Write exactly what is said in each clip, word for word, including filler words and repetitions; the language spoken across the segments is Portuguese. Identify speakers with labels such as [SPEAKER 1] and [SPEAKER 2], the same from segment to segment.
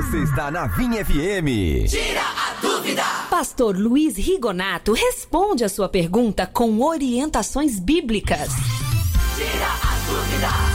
[SPEAKER 1] Você está na Vinha F M.
[SPEAKER 2] Tira a dúvida.
[SPEAKER 3] Pastor Luiz Rigonato responde a sua pergunta com orientações bíblicas.
[SPEAKER 2] Tira a dúvida.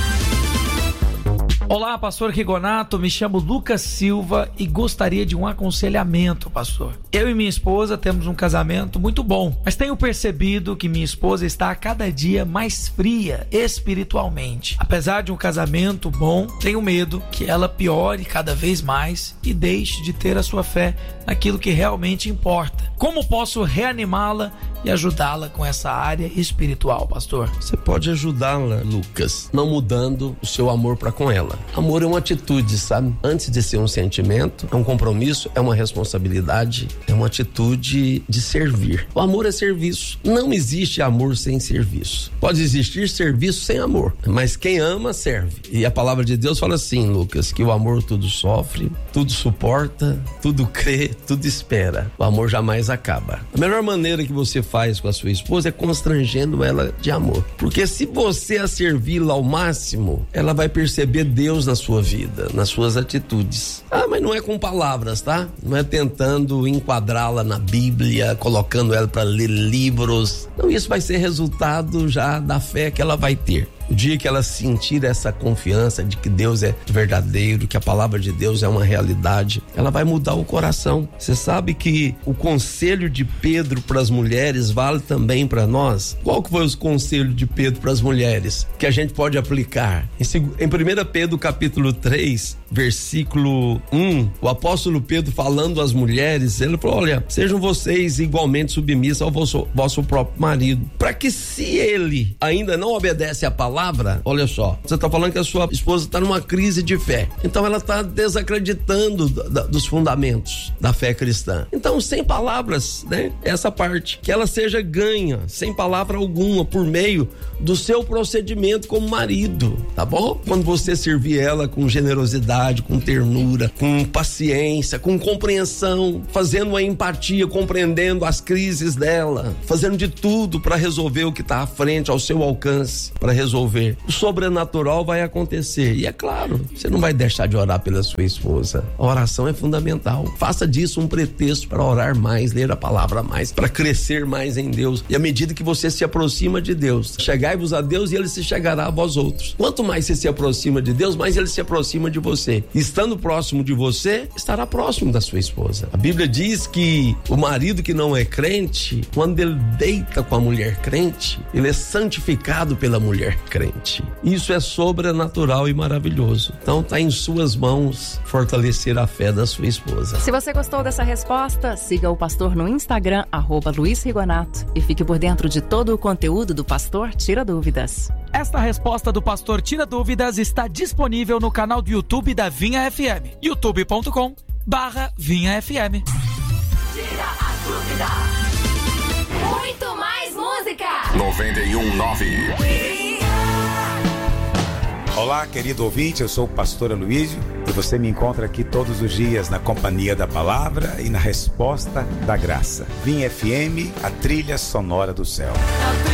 [SPEAKER 4] Olá, pastor Rigonato, me chamo Lucas Silva e gostaria de um aconselhamento, pastor. Eu e minha esposa temos um casamento muito bom, mas tenho percebido que minha esposa está a cada dia mais fria espiritualmente. Apesar de um casamento bom, tenho medo que ela piore cada vez mais e deixe de ter a sua fé naquilo que realmente importa. Como posso reanimá-la e ajudá-la com essa área espiritual, pastor?
[SPEAKER 5] Você pode ajudá-la, Lucas, não mudando o seu amor para com ela. Amor é uma atitude, sabe? Antes de ser um sentimento, é um compromisso, é uma responsabilidade, é uma atitude de servir. O amor é serviço. Não existe amor sem serviço. Pode existir serviço sem amor, mas quem ama, serve. E a palavra de Deus fala assim, Lucas, que o amor tudo sofre, tudo suporta, tudo crê, tudo espera. O amor jamais acaba. A melhor maneira que você faz com a sua esposa é constrangendo ela de amor. Porque se você a servi-la ao máximo, ela vai perceber Deus na sua vida, nas suas atitudes. Ah, mas não é com palavras, tá? Não é tentando enquadrá-la na Bíblia, colocando ela para ler livros. Não, isso vai ser resultado já da fé que ela vai ter. O dia que ela sentir essa confiança de que Deus é verdadeiro, que a palavra de Deus é uma realidade, ela vai mudar o coração. Você sabe que o conselho de Pedro para as mulheres vale também para nós? Qual que foi o conselho de Pedro para as mulheres que a gente pode aplicar? Em primeira Pedro capítulo três, versículo um, o apóstolo Pedro falando às mulheres, ele falou, olha, sejam vocês igualmente submissas ao vosso, vosso próprio marido, para que se ele ainda não obedece à palavra, olha só, você está falando que a sua esposa está numa crise de fé, então ela está desacreditando da, dos fundamentos da fé cristã. Então, sem palavras, né? Essa parte, que ela seja ganha, sem palavra alguma, por meio do seu procedimento como marido, tá bom? Quando você servir ela com generosidade, com ternura, com paciência, com compreensão, fazendo uma empatia, compreendendo as crises dela, fazendo de tudo para resolver o que está à frente, ao seu alcance, para resolver. O sobrenatural vai acontecer. E é claro, você não vai deixar de orar pela sua esposa. A oração é fundamental. Faça disso um pretexto para orar mais, ler a palavra mais, para crescer mais em Deus. E à medida que você se aproxima de Deus, chegai-vos a Deus e Ele se chegará a vós outros. Quanto mais você se aproxima de Deus, mais Ele se aproxima de você. Estando próximo de você, estará próximo da sua esposa. A Bíblia diz que o marido que não é crente, quando ele deita com a mulher crente, ele é santificado pela mulher crente. Isso é sobrenatural e maravilhoso. Então tá em suas mãos fortalecer a fé da sua esposa.
[SPEAKER 6] Se você gostou dessa resposta, siga o pastor no Instagram, arroba Luiz Rigonato, e fique por dentro de todo o conteúdo do Pastor Tira Dúvidas.
[SPEAKER 4] Esta resposta do Pastor Tira Dúvidas está disponível no canal do YouTube da Vinha F M, youtube ponto com barra Vinha F M.
[SPEAKER 2] Tira a dúvida.
[SPEAKER 3] Muito mais música.
[SPEAKER 1] noventa e um ponto nove.
[SPEAKER 7] Olá, querido ouvinte, eu sou o pastor Aloísio e você me encontra aqui todos os dias na companhia da palavra e na resposta da graça. Vinha F M, a trilha sonora do céu.